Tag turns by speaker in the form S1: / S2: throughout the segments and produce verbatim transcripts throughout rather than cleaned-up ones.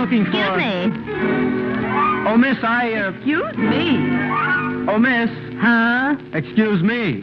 S1: looking for...
S2: Excuse me.
S1: Oh, miss, I, uh...
S2: Excuse me.
S1: Oh, miss.
S2: Huh?
S1: Excuse me.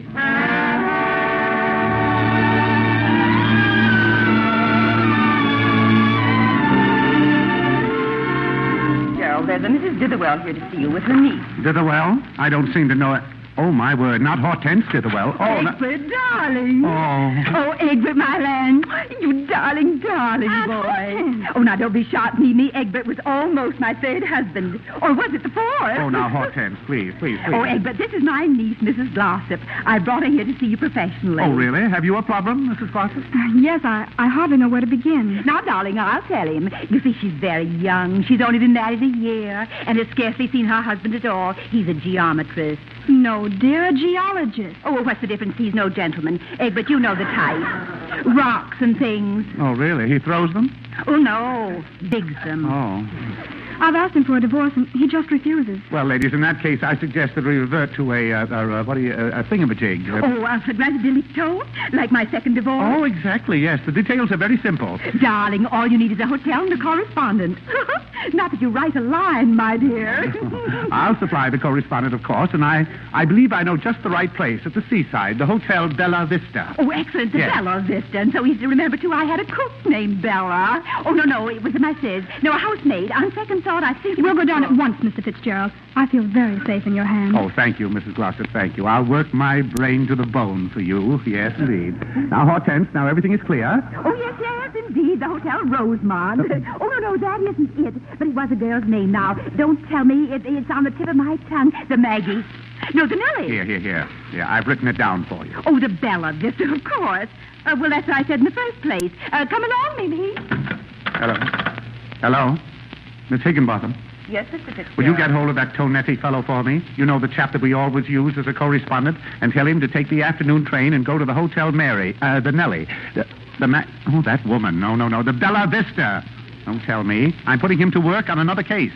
S2: Gerald, there's a Missus Ditherwell here to see you with her niece.
S1: Ditherwell? I don't seem to know it. Oh, my word, not Hortense Ditherwell. Oh, no...
S2: Egbert, darling.
S1: Oh.
S2: Oh, Egbert, my land. You darling, darling boy. Oh, now, don't be sharp, Mimi. Egbert was almost my third husband. Or was it the fourth?
S1: Oh, now, Hortense, please, please, please.
S2: Oh, Egbert, this is my niece, Missus Glossop. I brought her here to see you professionally.
S1: Oh, really? Have you a problem, Missus Glossop?
S3: Uh, yes, I, I hardly know where to begin.
S2: Now, darling, I'll tell him. You see, she's very young. She's only been married a year and has scarcely seen her husband at all. He's a geometrist.
S3: No, dear, a geologist.
S2: Oh, well, what's the difference? He's no gentleman. Egbert, you know the type. Rocks and things.
S1: Oh, really? He throws them?
S2: Oh, no. Digs them.
S1: Oh.
S3: I've asked him for a divorce, and he just refuses.
S1: Well, ladies, in that case, I suggest that we revert to a, uh, uh, what do you, uh, a thingamajig. Uh,
S2: Oh, a flagrante delicto? Like my second divorce?
S1: Oh, exactly, yes. The details are very simple.
S2: Darling, all you need is a hotel and a correspondent. Not that you write a line, my dear.
S1: I'll supply the correspondent, of course, and I, I believe I know just the right place at the seaside, the Hotel Bella Vista.
S2: Oh, excellent. The
S1: Yes.
S2: Bella Vista. And so easy to remember, too. I had a cook named Bella. Oh, no, no, it was a Mercedes. No, a housemaid. On second thought, I think... it
S3: We'll
S2: was-
S3: go down at once, Mister Fitzgerald. I feel very safe in your hands.
S1: Oh, thank you, Missus Glossop, thank you. I'll work my brain to the bone for you. Yes, indeed. Now, Hortense, now everything is clear.
S2: Oh, yes, yes, indeed. The Hotel Rosemont. Oh, no, no, that isn't it. But it was a girl's name now. Don't tell me. It, it's on the tip of my tongue. The Maggie. No, the Nellie.
S1: Here, here, here. Yeah, I've written it down for you.
S2: Oh, the Bella Vista, of course. Uh, well, that's what I said in the first place. Uh, come along, Mimi.
S1: Hello. Hello? Miss Higginbotham.
S2: Yes, Mister Fitzgerald.
S1: Will you get hold of that Tonetti fellow for me? You know, the chap that we always use as a correspondent, and tell him to take the afternoon train and go to the Hotel Mary, uh, the Nellie. The, the Ma- Oh, that woman. No, no, no. The Bella Vista. Don't tell me. I'm putting him to work on another case.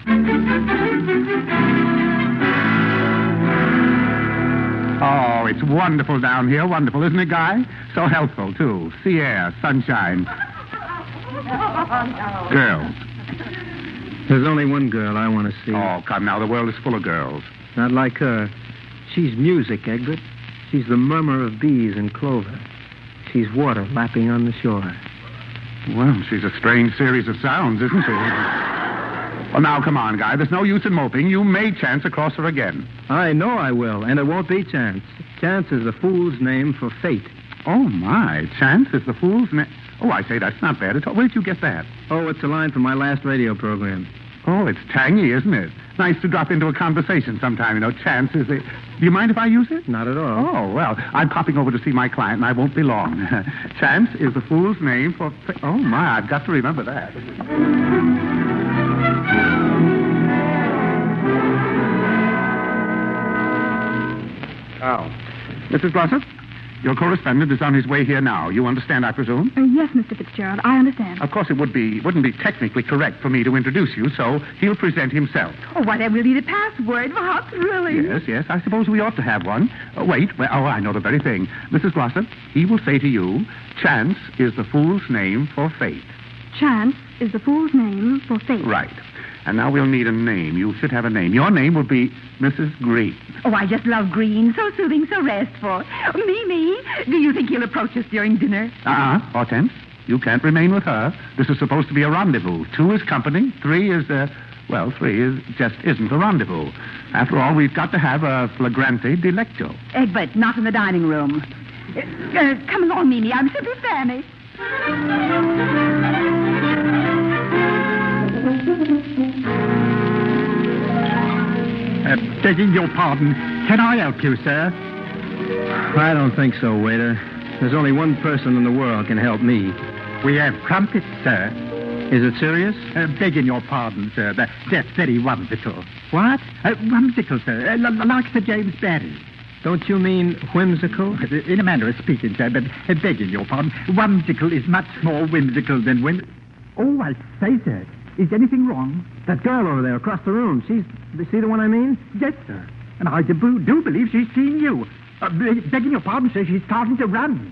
S1: Oh, it's wonderful down here. Wonderful, isn't it, Guy? So helpful, too. Sea air, sunshine. Girls.
S4: There's only one girl I want to see.
S1: Oh, come now. The world is full of girls.
S4: Not like her. She's music, Egbert. She's the murmur of bees and clover. She's water lapping on the shore.
S1: Well, she's a strange series of sounds, isn't she? Well, now, come on, Guy. There's no use in moping. You may chance across her again.
S4: I know I will, and it won't be chance. Chance is the fool's name for fate.
S1: Oh, my. Chance is the fool's name. Oh, I say, that's not bad at all. Where did you get that?
S4: Oh, it's a line from my last radio program.
S1: Oh, it's tangy, isn't it? Nice to drop into a conversation sometime, you know. Chance is a... Do you mind if I use it?
S4: Not at all.
S1: Oh, well, I'm popping over to see my client, and I won't be long. Chance is the fool's name for... Oh, my, I've got to remember that. Oh. Missus Glossop, your correspondent is on his way here now. You understand, I presume?
S3: Uh, yes, Mister Fitzgerald, I understand.
S1: Of course, it would be wouldn't be technically correct for me to introduce you, so he'll present himself.
S2: Oh, why, then we'll need a password. Well, how thrilling.
S1: Yes, yes, I suppose we ought to have one. Uh, wait, well, oh, I know the very thing. Missus Glossop, he will say to you, chance is the fool's name for fate.
S3: Chance is the fool's name for fate.
S1: Right. And now we'll need a name. You should have a name. Your name will be Missus Green.
S2: Oh, I just love green. So soothing, so restful. Mimi, do you think he'll approach us during dinner?
S1: Uh-uh, Hortense. You can't remain with her. This is supposed to be a rendezvous. Two is company. Three is, uh, well, three is just isn't a rendezvous. After all, we've got to have a flagrante delicto.
S2: Egbert, not in the dining room. Uh, uh, come along, Mimi. I'm simply famished.
S5: Uh, begging your pardon, can I help you, sir?
S4: I don't think so, waiter. There's only one person in the world can help me.
S5: We have crumpets, sir.
S4: Is it serious?
S5: Uh, begging your pardon, sir. That, that's very whimsical. What? Uh, whimsical, sir. Uh, l- like Sir James Barry.
S4: Don't you mean whimsical?
S5: In a manner of speaking, sir, but uh, begging your pardon, whimsical is much more whimsical than whim... Oh, I say, sir, is anything wrong?
S4: That girl over there across the room, she's... See the one I mean?
S5: Yes, sir. And I do, do believe she's seen you. Uh, be- begging your pardon, sir, she's starting to run.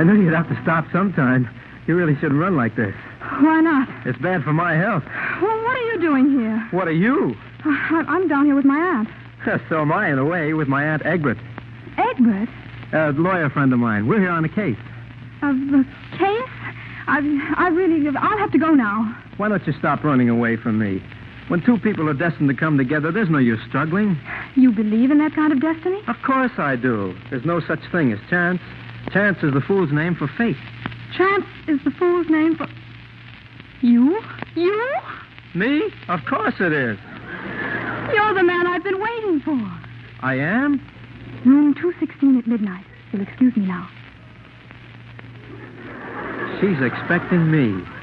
S4: knew you'd have to stop sometime. You really shouldn't run like this.
S3: Why not?
S4: It's bad for my health.
S3: Well, what are you doing here?
S4: What are you?
S3: I- I'm down here with my aunt.
S4: So am I, in a way, with my Aunt Egbert.
S3: Egbert?
S4: A lawyer friend of mine. We're here on a case.
S3: A, a case? I, I really... I'll have to go now.
S4: Why don't you stop running away from me? When two people are destined to come together, there's no use struggling.
S3: You believe in that kind of destiny?
S4: Of course I do. There's no such thing as chance. Chance is the fool's name for fate.
S3: Chance is the fool's name for... You? You?
S4: Me? Of course it is.
S3: You're the man I've been waiting for.
S4: I am?
S3: Room two sixteen at midnight. You'll excuse me now.
S4: She's expecting me.